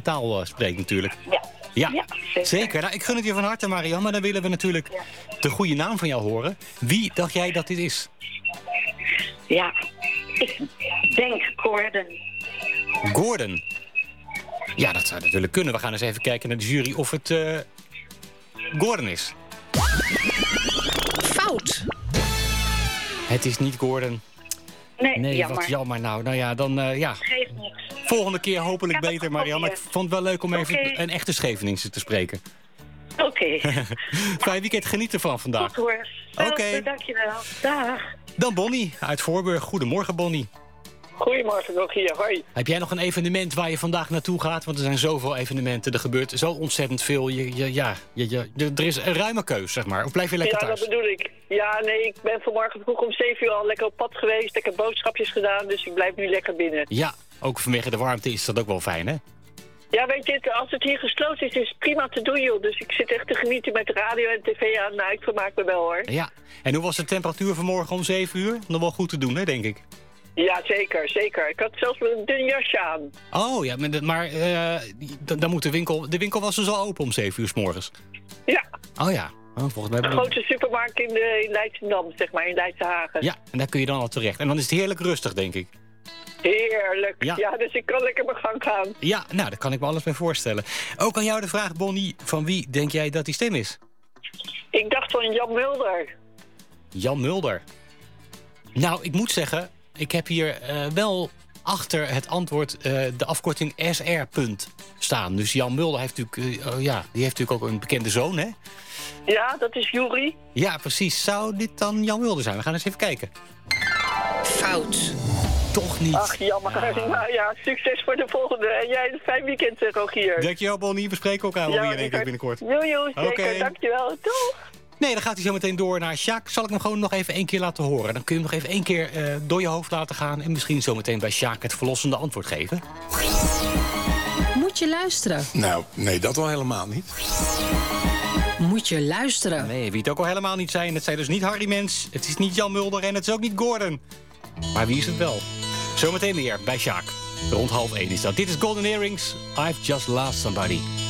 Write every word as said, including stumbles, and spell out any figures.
taal uh, spreekt natuurlijk. Ja. Ja, ja zeker. zeker. Nou, ik gun het je van harte, Marianne. Maar dan willen we natuurlijk ja. de goede naam van jou horen. Wie dacht jij dat dit is? Ja, ik denk Gordon. Gordon? Ja, dat zou natuurlijk kunnen. We gaan eens even kijken naar de jury of het uh, Gordon is. Fout. Het is niet Gordon. Nee, nee jammer. wat jammer nou. Nou ja, dan uh, ja. Geeft niks. Volgende keer hopelijk beter, Marianne. Maar ik vond het wel leuk om even okay. een echte Scheveningse te spreken. Oké. Okay. Fijn weekend, geniet ervan vandaag. Goed hoor. Oké. Okay. Dankjewel. Dag. Dan Bonnie uit Voorburg. Goedemorgen, Bonnie. Goedemorgen, Rogier. Hoi. Heb jij nog een evenement waar je vandaag naartoe gaat? Want er zijn zoveel evenementen. Er gebeurt zo ontzettend veel. Je, je, ja, je, je, er is een ruime keus, zeg maar. Of blijf je lekker ja, thuis? Ja, dat bedoel ik. Ja, nee, ik ben vanmorgen vroeg om zeven uur al lekker op pad geweest. Ik heb boodschapjes gedaan, dus ik blijf nu lekker binnen. Ja, ook vanwege de warmte is dat ook wel fijn, hè? Ja, weet je, als het hier gesloten is, is het prima te doen, joh. Dus ik zit echt te genieten met radio en tv aan. Nou, ik vermaak me wel, hoor. Ja, en hoe was de temperatuur vanmorgen om zeven uur? Nog wel goed te doen, hè, denk ik. Ja, zeker, zeker. Ik had zelfs een dun jasje aan. Oh, ja, maar, maar uh, dan moet de winkel... De winkel was dus al open om zeven uur 's morgens? Ja. Oh ja. Oh, volgens mij de grootste supermarkt in, de, in Leidschendam, zeg maar, in Leidse Hagen. Ja, en daar kun je dan al terecht. En dan is het heerlijk rustig, denk ik. Heerlijk. Ja, ja dus ik kan lekker mijn gang gaan. Ja, nou, daar kan ik me alles bij voorstellen. Ook aan jou de vraag, Bonnie, van wie denk jij dat die stem is? Ik dacht van Jan Mulder. Jan Mulder. Nou, ik moet zeggen, ik heb hier uh, wel achter het antwoord uh, de afkorting S R punt staan. Dus Jan Mulder heeft natuurlijk, uh, uh, ja, die heeft natuurlijk ook een bekende zoon, hè? Ja, dat is Juri. Ja, precies. Zou dit dan Jan Mulder zijn? We gaan eens even kijken. Fout. Toch niet. Ach, jammer. Ah. Nou ja, succes voor de volgende. En jij een fijn weekend, Rogier. Dankjewel, Bonnie. We spreken elkaar ja, alweer een binnenkort. Jojo, zeker. Okay. Dankjewel. Doeg. Nee, dan gaat hij zo meteen door naar Sjaak. Zal ik hem gewoon nog even één keer laten horen. Dan kun je hem nog even één keer uh, door je hoofd laten gaan. En misschien zo meteen bij Sjaak het verlossende antwoord geven. Moet je luisteren? Nou, nee, dat wel helemaal niet. Moet je luisteren? Nee, wie het ook al helemaal niet zijn. Het zijn dus niet Harry Mens. Het is niet Jan Mulder en het is ook niet Gordon. Maar wie is het wel? Zometeen meer bij Sjaak. Rond half één is dat. Dit is Golden Earrings. I've just lost somebody.